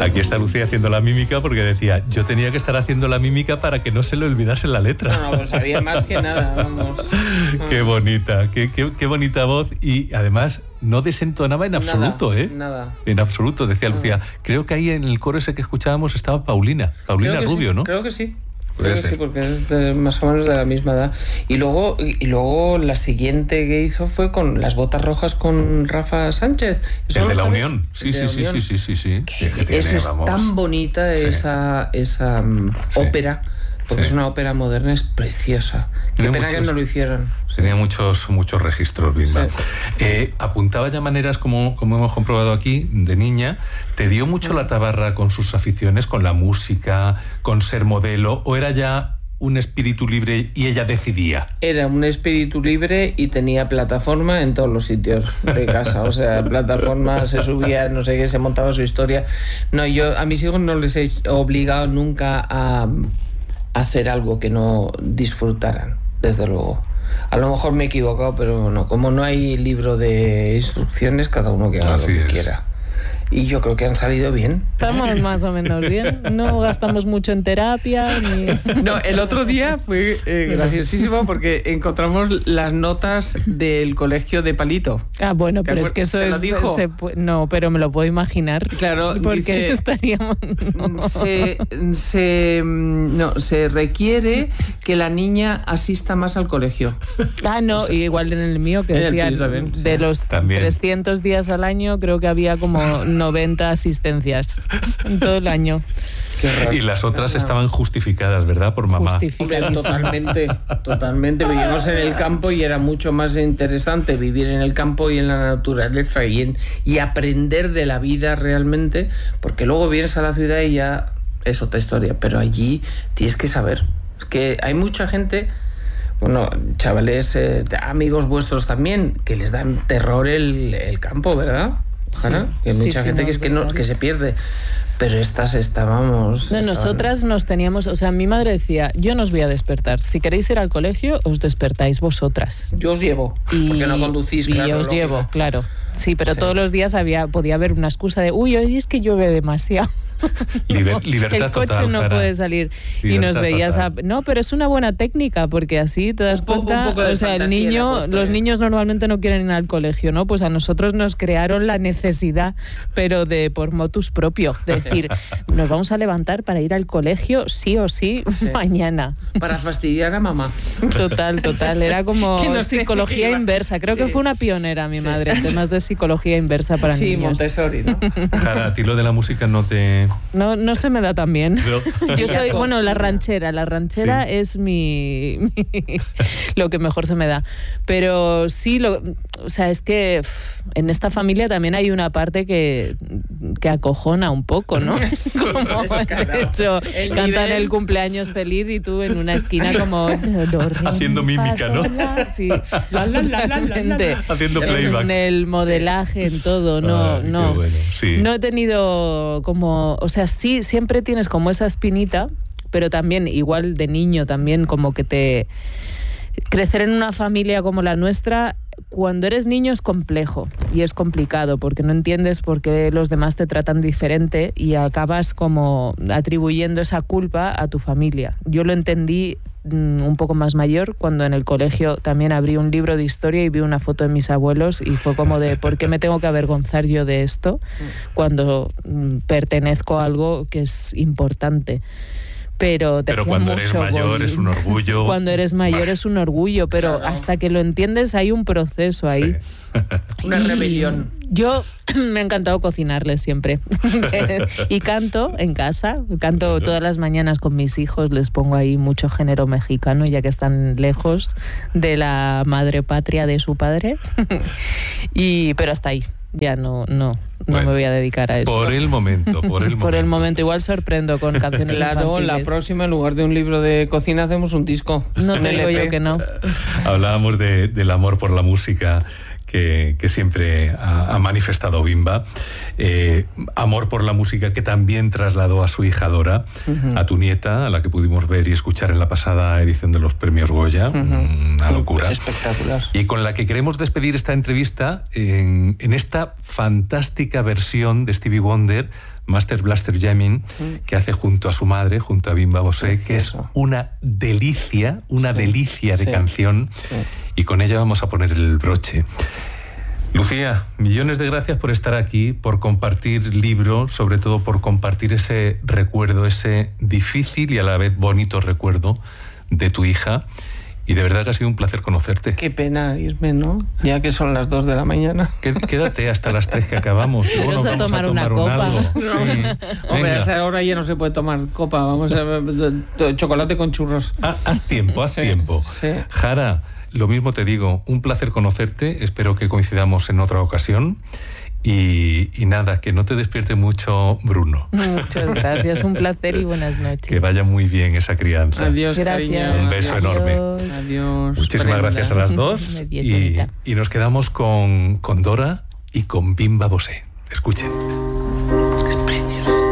Aquí está Lucía haciendo la mímica porque decía, yo tenía que estar haciendo la mímica para que no se le olvidase la letra. No, pues sabía más que nada, vamos. Qué bonita, qué bonita voz, y además no desentonaba en absoluto, nada, ¿eh? Nada. En absoluto, decía Lucía. Creo que ahí en el coro ese que escuchábamos estaba Paulina Rubio, sí, ¿no? Creo que sí. Puede ser. Sí, porque es más o menos de la misma edad. Y luego la siguiente que hizo fue con Las botas rojas con Rafa Sánchez. El de la Unión. Sí. Es tan bonita esa ópera, porque es una ópera moderna, es preciosa. Qué pena que no lo hicieran. Tenía muchos registros, Bimba. Sí. Apuntaba ya maneras, como hemos comprobado aquí, de niña. ¿Te dio mucho la tabarra con sus aficiones, con la música, con ser modelo, o era ya un espíritu libre y ella decidía? Era un espíritu libre y tenía plataforma en todos los sitios de casa. O sea, plataforma, se subía, no sé qué, se montaba su historia. No, yo a mis hijos no les he obligado nunca a hacer algo que no disfrutaran, desde luego. A lo mejor me he equivocado, pero no, como no hay libro de instrucciones, cada uno que haga lo que quiera. Y yo creo que han salido bien. Estamos más o menos bien. No gastamos mucho en terapia. No, el otro día fue graciosísimo porque encontramos las notas del colegio de Palito. Ah, bueno, pero es que eso es... Dijo? No, pero me lo puedo imaginar. Claro, porque dice, estaríamos... No. Se requiere que la niña asista más al colegio. Ah, no, o sea, igual en el mío, que decían de los 300 días al año, creo que había como 90 asistencias en todo el año. Y las otras estaban justificadas, ¿verdad? Por mamá. Hombre, totalmente. Vivíamos en el campo y era mucho más interesante vivir en el campo y en la naturaleza y aprender de la vida realmente, porque luego vienes a la ciudad y ya es otra historia, pero allí tienes que saber. Es que hay mucha gente, bueno, chavales, amigos vuestros también, que les dan terror el campo, ¿verdad? Ana, sí, hay mucha gente que se pierde. Pero estábamos... Nosotras nos teníamos... O sea, mi madre decía, yo no os voy a despertar. Si queréis ir al colegio, os despertáis vosotras. Yo os llevo, porque no conducís, claro. Y os llevo, claro. Sí, pero todos los días podía haber una excusa de, uy, hoy es que llueve demasiado. Libertad el coche total, no Jara. Puede salir. Libertad y nos veías no, pero es una buena técnica, porque así te das cuenta, o sea, los niños normalmente no quieren ir al colegio, ¿no? Pues a nosotros nos crearon la necesidad, pero por motus propio, de decir, nos vamos a levantar para ir al colegio sí o sí. Mañana. Para fastidiar a mamá. Total, era como psicología inversa. Creo que fue una pionera mi madre en temas de psicología inversa para niños. Sí, Montessori, ¿no? Jara, a ti lo de la música no te... No se me da tan bien. No. Yo soy, la ranchera sí. Es lo que mejor se me da. Pero sí, o sea, es que en esta familia también hay una parte que acojona un poco, ¿no? Como de hecho, cantan el cumpleaños feliz y tú en una esquina como haciendo mímica, ¿no? Sí, totalmente. Haciendo playback. En el modelaje, en todo, no. Bueno, sí. No he tenido como, o sea, sí, siempre tienes como esa espinita, pero también igual de niño también como que crecer en una familia como la nuestra, cuando eres niño es complejo y es complicado porque no entiendes por qué los demás te tratan diferente y acabas como atribuyendo esa culpa a tu familia. Yo lo entendí un poco más mayor, cuando en el colegio también abrí un libro de historia y vi una foto de mis abuelos y fue como de ¿por qué me tengo que avergonzar yo de esto cuando pertenezco a algo que es importante? Pero cuando eres mayor es un orgullo. Cuando eres mayor es un orgullo, pero claro, hasta que lo entiendes hay un proceso ahí. Sí. Una rebelión. Yo me ha encantado cocinarles siempre. Y canto en casa, canto todas las mañanas con mis hijos, les pongo ahí mucho género mexicano, ya que están lejos de la madre patria de su padre. Pero hasta ahí. Ya no me voy a dedicar a eso. Por el momento. Por el momento. Igual sorprendo con canciones infantiles. La próxima, en lugar de un libro de cocina, hacemos un disco. No te digo yo que no. Hablábamos del amor por la música que siempre ha manifestado Bimba. Amor por la música que también trasladó a su hija Dora, a tu nieta, a la que pudimos ver y escuchar en la pasada edición de los premios Goya. Una locura. Espectacular. Y con la que queremos despedir esta entrevista en esta fantástica versión de Stevie Wonder Master Blaster Jamming, que hace junto a su madre, junto a Bimba Bosé, que es una delicia de canción, y con ella vamos a poner el broche. Lucía, millones de gracias por estar aquí, por compartir libro, sobre todo por compartir ese recuerdo, ese difícil y a la vez bonito recuerdo de tu hija. Y de verdad que ha sido un placer conocerte. Qué pena irme, ¿no? Ya que son las 2 de la mañana. Quédate hasta las 3 que acabamos. Luego nos vamos tomar a tomar una copa. algo. No. Sí. Hombre, a esa hora ya no se puede tomar copa. Vamos a chocolate con churros. Haz tiempo. Sí. Jara, lo mismo te digo, un placer conocerte. Espero que coincidamos en otra ocasión. Y nada, que no te despierte mucho Bruno. Muchas gracias, un placer y buenas noches. Que vaya muy bien esa crianza. Adiós, Gracias. cariño. Un beso enorme. Adiós. Muchísimas gracias a las dos. Adiós, bonita. Y nos quedamos con Dora y con Bimba Bosé. Escuchen.